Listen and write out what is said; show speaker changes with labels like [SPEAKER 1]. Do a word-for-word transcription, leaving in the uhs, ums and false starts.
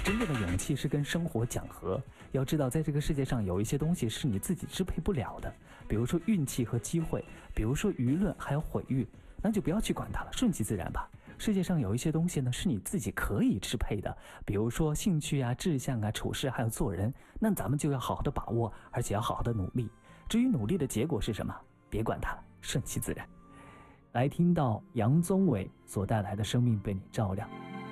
[SPEAKER 1] 真正的勇气是跟生活讲和，要知道在这个世界上有一些东西是你自己支配不了的，比如说运气和机会，比如说舆论还有毁誉，那就不要去管它了，顺其自然吧。世界上有一些东西呢是你自己可以支配的，比如说兴趣啊、志向啊、处事还有做人，那咱们就要好好的把握，而且要好好的努力。至于努力的结果是什么，别管它，顺其自然。来听到杨宗纬所带来的生命被你照亮。